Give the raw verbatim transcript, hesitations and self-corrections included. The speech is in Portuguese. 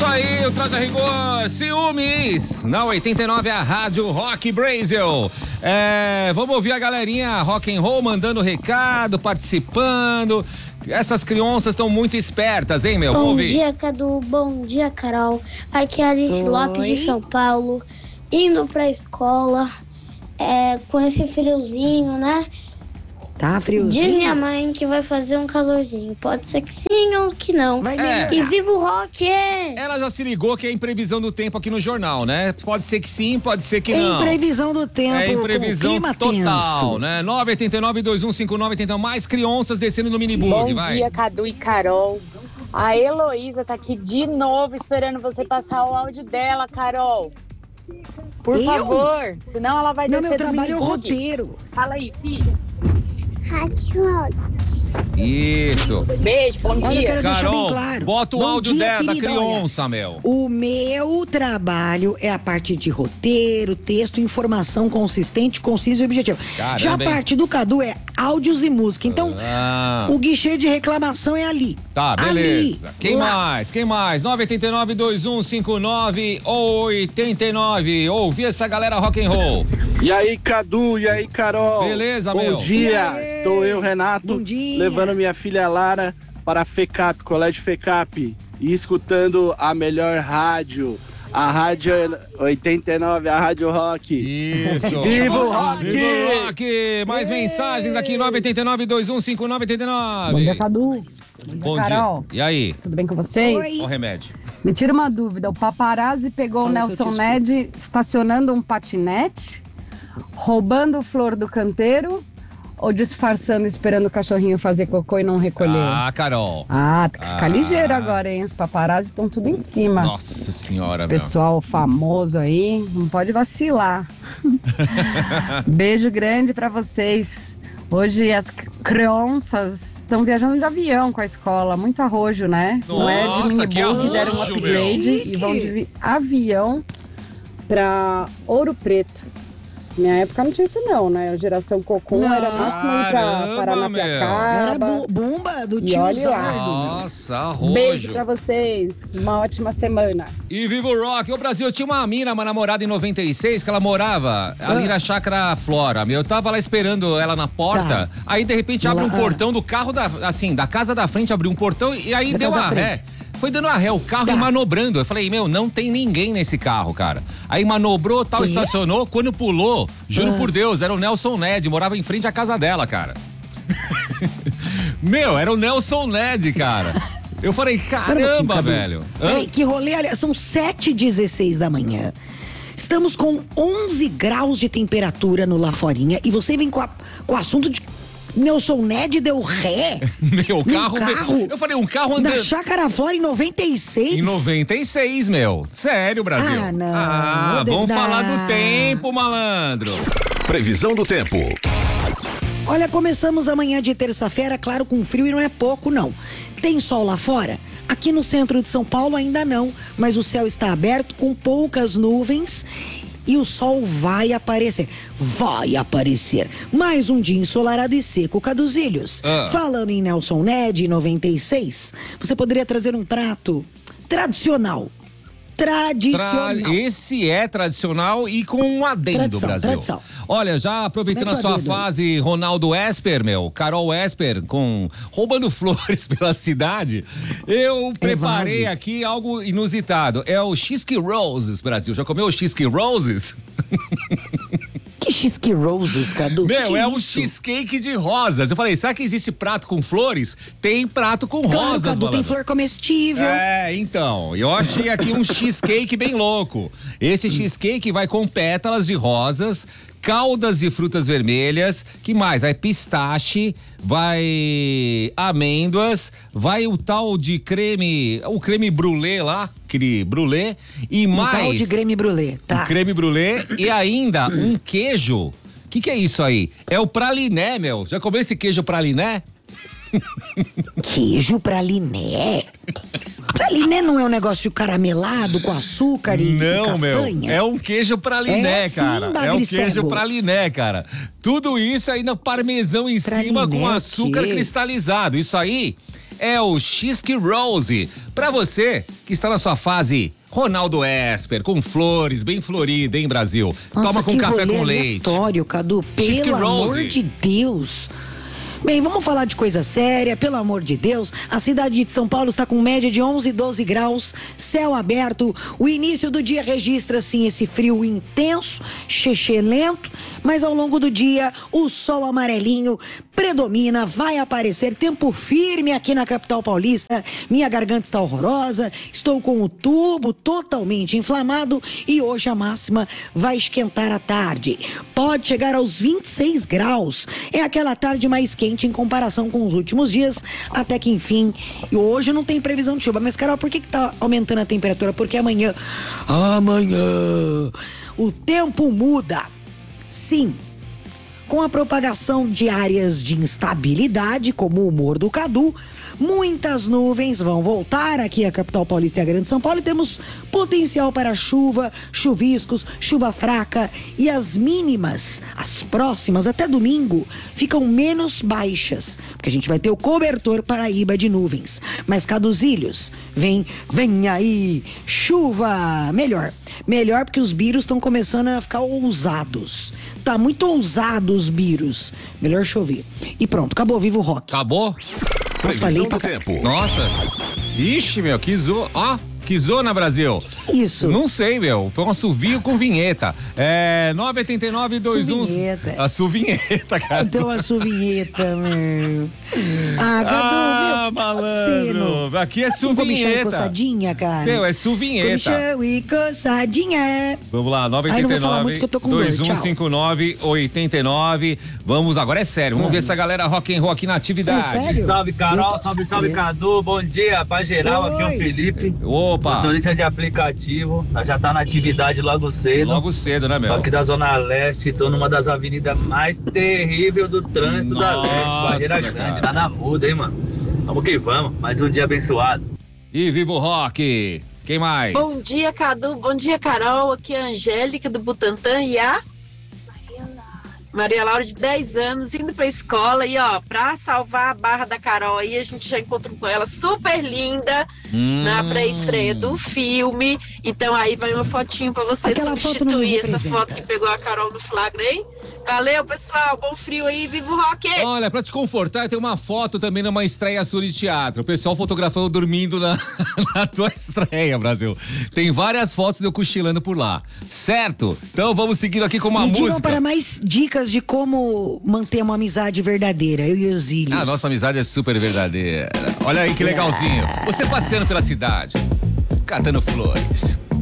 Isso aí, o Traje a Rigor, Ciúmes, na oitenta e nove, a Rádio Rock Brasil. É, vamos ouvir a galerinha rock and roll mandando recado, participando. Essas crianças estão muito espertas, hein, meu? Vamos Bom ouvir. dia, Cadu. Bom dia, Carol. Aqui é a Alice Oi. Lopes de São Paulo, indo pra escola, é, com esse friozinho, né? Tá Diz friozinho? minha mãe que vai fazer um calorzinho. Pode ser que sim ou que não. Vai É. melhorar. E viva o rock! Ela já se ligou que é em previsão do tempo aqui no jornal, né? Pode ser que sim, pode ser que Em não. previsão do tempo, É em com o previsão clima total, tenso. né? nove oito nove, dois um cinco nove, oitenta. Mais crianças descendo no minibug, Bom vai. dia, Cadu e Carol. A Heloísa tá aqui de novo esperando você passar o áudio dela, Carol. Por Eu? favor, senão ela vai Não, descer meu do trabalho é o minibug. roteiro. Fala aí, filha. Isso. Beijo, bom Olha, eu dia. quero deixar bem Carol, claro. bota o Bom áudio dia, dela, da querida, olha. criança, meu. O meu trabalho é a parte de roteiro, texto, informação consistente, concisa e objetiva. Caramba, Já a hein? parte do Cadu é áudios e música. Então, Ah. o guichê de reclamação é ali. Tá, beleza. Ali, Quem lá. mais? Quem mais? nove oito nove, dois um cinco nove, oitenta e nove. Ouvi essa galera rock and roll. E aí, Cadu, e aí, Carol? Beleza, Bom meu? E dia, aí? estou eu, Renato, Bom dia. levando minha filha Lara para a FECAP, Colégio FECAP, e escutando a melhor rádio, a Rádio oitenta e nove, a Rádio Rock. Isso. Viva o rock! Viva o rock! Mais mensagens aqui, nove oito nove, dois um cinco nove, oito nove. Bom dia, Cadu. Bom dia, Bom Carol. dia. E aí? Tudo bem com vocês? Oi. Qual o remédio? Me tira uma dúvida. O paparazzi pegou Fala o que eu te Nelson escuto. Ned estacionando um patinete, roubando flor do canteiro ou disfarçando, esperando o cachorrinho fazer cocô e não recolher? Ah, Carol. Ah, tem que ficar Ah. ligeiro agora, hein? Os paparazzi estão tudo em cima. Nossa senhora, Esse meu. pessoal famoso aí, não pode vacilar. Beijo grande pra vocês. Hoje as c- crianças estão viajando de avião com a escola, muito arrojo, né? Não é de Nossa, que minibus, deram um arrojo, upgrade meu. e vão de vi- avião pra Ouro Preto. Minha época não tinha isso não, né? A geração Cocum Não. era máximo ir pra Caramba, Paranapiacaba. Era bu- bomba do E tio olha lá. Zardo. Nossa, Beijo arrojo. pra vocês, uma ótima semana. E viva o rock! Ô Brasil, eu tinha uma mina, uma namorada em noventa e seis, que ela morava ali Ah. na Chácara Flora, meu. Eu tava lá esperando ela na porta, Tá. aí de repente abre Ela- um portão do carro, da, assim, da casa da frente, abriu um portão e aí Da deu casa a da ré. Foi dando a ré, o carro Tá. e manobrando. Eu falei, meu, não tem ninguém nesse carro, cara. Aí manobrou, tal, Quê? estacionou. Quando pulou, juro Ah. por Deus, era o Nelson Ned, morava em frente à casa dela, cara. Meu, era o Nelson Ned, cara. Eu falei, caramba, Cadu. velho. Hã? Peraí, que rolê, olha, são sete e dezesseis da manhã. Estamos com onze graus de temperatura no Laforinha e você vem com, a- com o assunto de Nelson Ned deu ré Meu, o num carro, carro Eu falei, um carro na andando. Chácara Flora em noventa e seis. Em noventa e seis, meu. Sério, Brasil. Ah, não. Ah, Não vamos dá. falar do tempo, malandro. Previsão do tempo. Olha, começamos amanhã de terça-feira, claro, com frio e não é pouco, não. Tem sol lá fora? Aqui no centro de São Paulo ainda não, mas o céu está aberto com poucas nuvens e o sol vai aparecer. Vai aparecer. Mais um dia ensolarado e seco, Caduzilhos. Ah. Falando em Nelson Ned, em noventa e seis, você poderia trazer um prato tradicional. Tradicional. Tra- Esse é tradicional e com um adendo, Tradição, Brasil. tradição. Olha, já aproveitando Mete a o sua adendo aí. fase Ronaldo Esper, meu, Carol Esper, com roubando flores pela cidade, eu preparei vaso. aqui algo inusitado. É o Cheesecake Roses, Brasil. Já comeu o Cheesecake Roses? Que Cheesecake Roses, Cadu? Que Meu, que é um isso? cheesecake de rosas. Eu falei, será que existe prato com flores? Tem prato com Claro, rosas, Cadu, tem malandro. flor comestível. É, então, eu achei aqui um cheesecake bem louco. Esse cheesecake vai com pétalas de rosas, caldas de frutas vermelhas, que mais? Vai pistache, vai amêndoas, vai o tal de creme, o creme brulee lá, aquele brulee, e Um mais tal de creme brulee, tá? o creme brulee e ainda um queijo. O que que é isso aí? É o praliné, meu. Já comeu esse queijo praliné? Queijo praliné? Praliné não é um negócio caramelado com açúcar e, e Não, castanha? meu. É um queijo praliné, É sim, cara. É um bagre queijo cego. praliné, cara. Tudo isso ainda parmesão em cima Praliné, com o açúcar quê? cristalizado. Isso aí é o X-Que Rose. Pra você que está na sua fase Ronaldo Esper, com flores, bem florida, hein, Brasil? Nossa, Toma com que café rolê com leite. aleatório, Cadu, X-Que pelo Rose. amor de Deus. Bem, vamos falar de coisa séria, pelo amor de Deus. A cidade de São Paulo está com média de onze, doze graus, céu aberto. O início do dia registra, sim, esse frio intenso, lento, mas ao longo do dia o sol amarelinho predomina, vai aparecer tempo firme aqui na capital paulista. Minha garganta está horrorosa, estou com o tubo totalmente inflamado e hoje a máxima vai esquentar à tarde. Pode chegar aos vinte e seis graus. É aquela tarde mais quente em comparação com os últimos dias, até que enfim, e hoje não tem previsão de chuva. Mas, Carol, por que que tá aumentando a temperatura? Porque amanhã, amanhã, o tempo muda. Sim, com a propagação de áreas de instabilidade, como o humor do Cadu, muitas nuvens vão voltar aqui à capital paulista e a Grande São Paulo, e temos potencial para chuva, chuviscos, chuva fraca, e as mínimas, as próximas até domingo, ficam menos baixas, porque a gente vai ter o cobertor Paraíba de nuvens. Mas, Caduzilhos, vem, vem aí, chuva, melhor, melhor porque os vírus estão começando a ficar ousados. Tá muito ousado os vírus. Melhor chover. E pronto, acabou, viva o rock. Acabou? Previsão do tempo. Nossa. Ixi, meu, que zo... Ó, que zona, Brasil. Isso. Não sei, meu. Foi um assovio com vinheta. É... nove oito nove dois um... Suvinheta. A suvinheta, cara. Então a sua vinheta, meu. Ah, Cadu, Ah, meu, o que tá acontecendo? malandro. Aqui é Sabe um comichão e suvinheta. coçadinha, cara? Meu, é suvinheta. Comichão e coçadinha. Vamos lá, Ai, não vou falar muito nove oito que eu tô com nove dor, dois um cinco nove oito nove. Vamos, agora é sério. Vamos ver essa galera rock and roll aqui na atividade. É sério? Salve, Carol. Eu tô Salve, salve, sabendo. Cadu. Bom dia, pra geral. Aqui é Oi. o Felipe. Opa, Motorista de aplicativo. Nós já tá na atividade logo cedo. logo cedo, né, meu? Só que da Zona Leste, tô numa das avenidas mais terríveis do trânsito da Nossa, Leste. Barreira cara. Grande, nada muda, hein, mano? Vamos que vamos. Mais um dia abençoado. E viva o rock. Quem mais? Bom dia, Cadu. Bom dia, Carol. Aqui é a Angélica do Butantã e a Maria Laura, de dez anos, indo pra escola. E, ó, pra salvar a barra da Carol aí, a gente já encontrou com ela super linda Hum. na pré-estreia do filme. Então, aí vai uma fotinho pra você Aquela foto não me substituir essa representa. foto que pegou a Carol no flagra, hein? Valeu, pessoal. Bom frio aí. Viva o rock! Olha, pra te confortar, tem uma foto também numa estreia sua de teatro. O pessoal fotografando dormindo na, na tua estreia, Brasil. Tem várias fotos de eu cochilando por lá. Certo? Então vamos seguindo aqui com uma Me digam música. para mais dicas de como manter uma amizade verdadeira, eu e os Ilhos. A nossa amizade é super verdadeira. Olha aí que legalzinho. Você passeando pela cidade, catando flores.